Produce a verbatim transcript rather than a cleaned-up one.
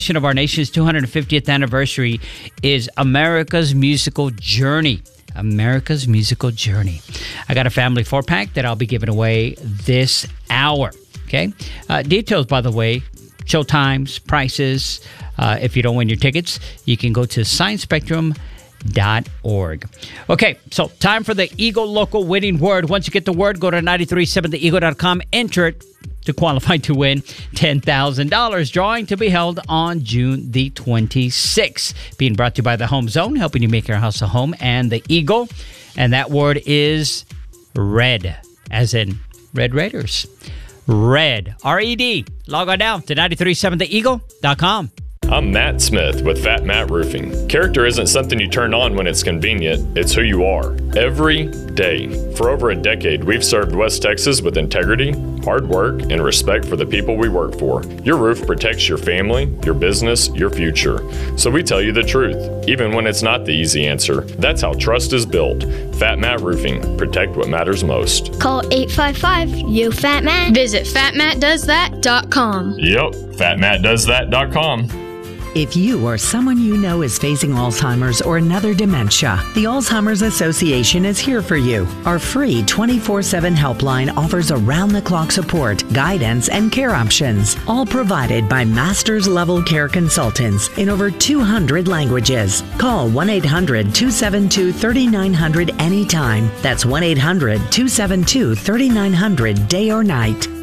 of our nation's two hundred fiftieth anniversary is America's Musical Journey. America's Musical Journey. I got a family four-pack that I'll be giving away this hour. Okay? Uh, details, by the way, show times, prices. Uh, if you don't win your tickets, you can go to science spectrum dot org. Okay, so time for the Eagle Local winning word. Once you get the word, go to nine three seven the eagle dot com, enter it to qualify to win ten thousand dollars. Drawing to be held on June the twenty-sixth. Being brought to you by the Home Zone, helping you make your house a home, and the Eagle. And that word is red, as in Red Raiders. Red, R E D. Log on down to nine three seven the eagle dot com. I'm Matt Smith with Fat Matt Roofing. Character isn't something you turn on when it's convenient, it's who you are. Every day. For over a decade, we've served West Texas with integrity, hard work, and respect for the people we work for. Your roof protects your family, your business, your future. So we tell you the truth, even when it's not the easy answer. That's how trust is built. Fat Matt Roofing. Protect what matters most. Call eight five five, U F A T M A T. Visit fat matt does that dot com. Yep, fat matt does that dot com. If you or someone you know is facing Alzheimer's or another dementia, the Alzheimer's Association is here for you. Our free twenty-four seven helpline offers around-the-clock support, guidance, and care options, all provided by master's-level care consultants in over two hundred languages. Call one eight hundred two seven two three nine zero zero anytime. That's one eight hundred two seven two three nine zero zero day or night.